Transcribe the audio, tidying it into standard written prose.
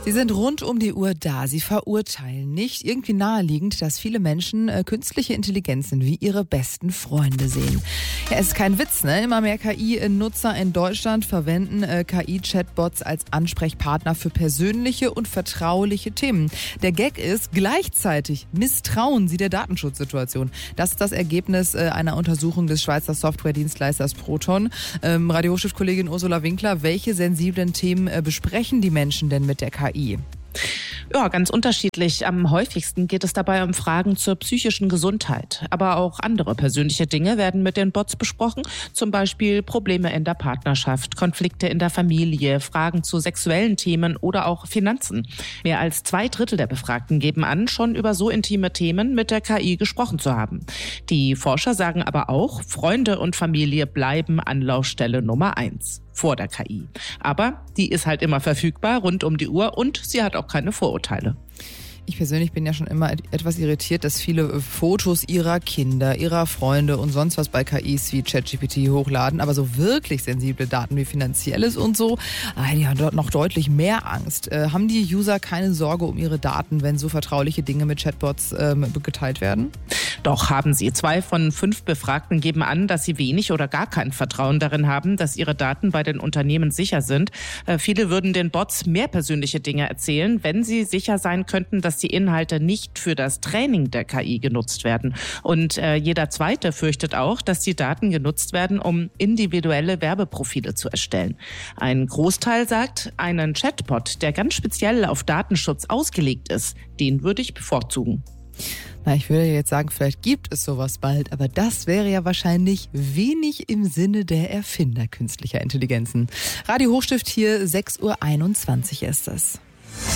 Sie sind rund um die Uhr da. Sie verurteilen nicht. Irgendwie naheliegend, dass viele Menschen künstliche Intelligenzen wie ihre besten Freunde sehen. Ja, es ist kein Witz, ne? Immer mehr KI-Nutzer in Deutschland verwenden KI-Chatbots als Ansprechpartner für persönliche und vertrauliche Themen. Der Gag ist, gleichzeitig misstrauen sie der Datenschutzsituation. Das ist das Ergebnis einer Untersuchung des Schweizer Softwaredienstleisters Proton. Radio Hochschrift-Kollegin Ursula Winkler, welche sensiblen Themen besprechen die Menschen denn mit der KI? Ja, ganz unterschiedlich. Am häufigsten geht es dabei um Fragen zur psychischen Gesundheit. Aber auch andere persönliche Dinge werden mit den Bots besprochen. Zum Beispiel Probleme in der Partnerschaft, Konflikte in der Familie, Fragen zu sexuellen Themen oder auch Finanzen. Mehr als 2/3 der Befragten geben an, schon über so intime Themen mit der KI gesprochen zu haben. Die Forscher sagen aber auch, Freunde und Familie bleiben Anlaufstelle Nummer 1. Vor der KI. Aber die ist halt immer verfügbar, rund um die Uhr, und sie hat auch keine Vorurteile. Ich persönlich bin ja schon immer etwas irritiert, dass viele Fotos ihrer Kinder, ihrer Freunde und sonst was bei KIs wie ChatGPT hochladen. Aber so wirklich sensible Daten wie Finanzielles und so, die haben dort noch deutlich mehr Angst. Haben die User keine Sorge um ihre Daten, wenn so vertrauliche Dinge mit Chatbots geteilt werden? Doch haben sie. 2 von 5 Befragten geben an, dass sie wenig oder gar kein Vertrauen darin haben, dass ihre Daten bei den Unternehmen sicher sind. Viele würden den Bots mehr persönliche Dinge erzählen, wenn sie sicher sein könnten, dass die Inhalte nicht für das Training der KI genutzt werden. Und jeder Zweite fürchtet auch, dass die Daten genutzt werden, um individuelle Werbeprofile zu erstellen. Ein Großteil sagt, einen Chatbot, der ganz speziell auf Datenschutz ausgelegt ist, den würde ich bevorzugen. Na, ich würde jetzt sagen, vielleicht gibt es sowas bald, aber das wäre ja wahrscheinlich wenig im Sinne der Erfinder künstlicher Intelligenzen. Radio Hochstift hier, 6:21 Uhr ist es.